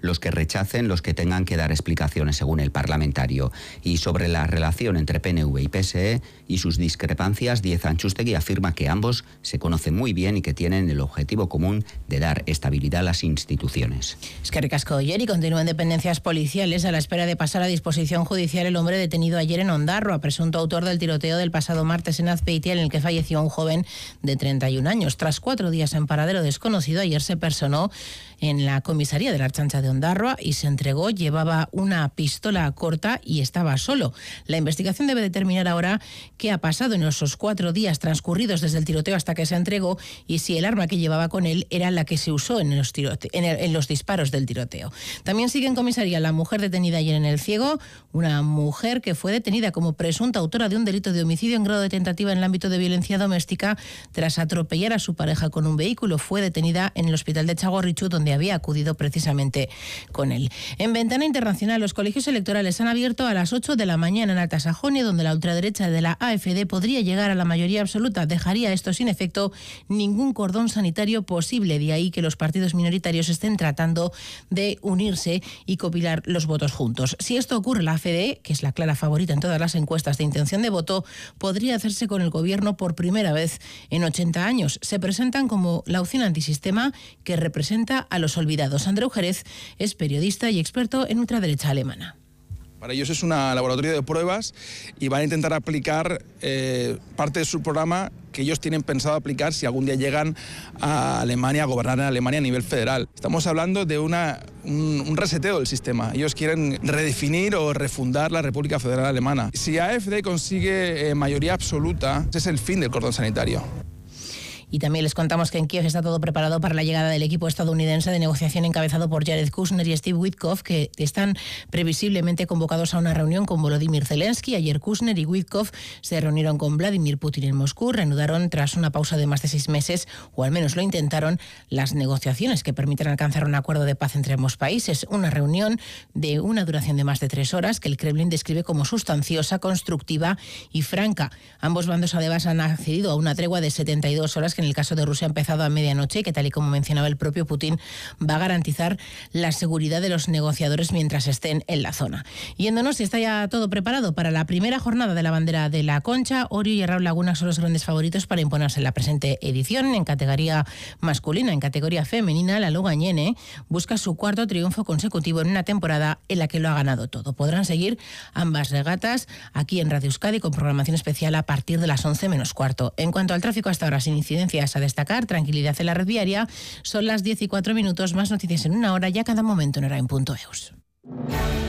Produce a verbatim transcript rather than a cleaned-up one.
los que rechacen, los que tengan que dar explicaciones, según el parlamentario. Y sobre la relación entre P N V y P S E y sus discrepancias, Díez Antxustegui afirma que ambos se conocen muy bien y que tienen el objetivo común de dar estabilidad a las instituciones. Eskerrik asko, Yeri. Continúan dependencias policiales a la espera de pasar a disposición judicial el hombre detenido ayer en Ondarroa, presunto autor del tiroteo del pasado martes en Azpeitia, en el que falleció un joven de treinta y un años. Tras cuatro días en paradero desconocido, ayer se personó en la comisaría de la Ertzaintza de Ondarroa y se entregó. Llevaba una pistola corta y estaba solo. La investigación debe determinar ahora qué ha pasado en esos cuatro días transcurridos desde el tiroteo hasta que se entregó y si el arma que llevaba con él era la que se usó en los, tirote- en el, en los disparos del tiroteo. También sigue en comisaría la mujer detenida ayer en El Ciego, una mujer que fue detenida como presunta autora de un delito de homicidio en grado de tentativa en el ámbito de violencia doméstica tras atropellar a su pareja con un vehículo. Fue detenida en el hospital de Txagorritxu, donde había acudido precisamente con él. En Ventana Internacional, los colegios electorales han abierto a las ocho de la mañana en Alta Sajonia, donde la ultraderecha de la A F D podría llegar a la mayoría absoluta. Dejaría esto sin efecto ningún cordón sanitario posible. De ahí que los partidos minoritarios estén tratando de unirse y copilar los votos juntos. Si esto ocurre, la A F D, que es la clara favorita en todas las encuestas de intención de voto, podría hacerse con el gobierno por primera vez en ochenta años. Se presentan como la opción antisistema que representa a los olvidados. Andreu Jerez es periodista y experto en ultraderecha alemana. Para ellos es un laboratorio de pruebas y van a intentar aplicar eh, parte de su programa que ellos tienen pensado aplicar si algún día llegan a Alemania, a gobernar en Alemania a nivel federal. Estamos hablando de una, un, un reseteo del sistema. Ellos quieren redefinir o refundar la República Federal Alemana. Si A F D consigue eh, mayoría absoluta, ese es el fin del cordón sanitario. Y también les contamos que en Kiev está todo preparado para la llegada del equipo estadounidense de negociación encabezado por Jared Kushner y Steve Witkoff, que están previsiblemente convocados a una reunión con Volodymyr Zelensky. Ayer Kushner y Witkoff se reunieron con Vladimir Putin en Moscú, reanudaron tras una pausa de más de seis meses, o al menos lo intentaron, las negociaciones que permiten alcanzar un acuerdo de paz entre ambos países. Una reunión de una duración de más de tres horas que el Kremlin describe como sustanciosa, constructiva y franca. Ambos bandos además han accedido a una tregua de setenta y dos horas que en el caso de Rusia ha empezado a medianoche y que, tal y como mencionaba el propio Putin, va a garantizar la seguridad de los negociadores mientras estén en la zona. Y en Donosti está ya todo preparado para la primera jornada de la bandera de la Concha. Orio y Errau Laguna son los grandes favoritos para imponerse en la presente edición. En categoría masculina, en categoría femenina, la Logañene busca su cuarto triunfo consecutivo en una temporada en la que lo ha ganado todo. Podrán seguir ambas regatas aquí en Radio Euskadi con programación especial a partir de las once menos cuarto. En cuanto al tráfico, hasta ahora sin incidencias a destacar, tranquilidad en la red viaria. Son las diez y cuatro minutos, más noticias en una hora, ya cada momento en Orain punto eus.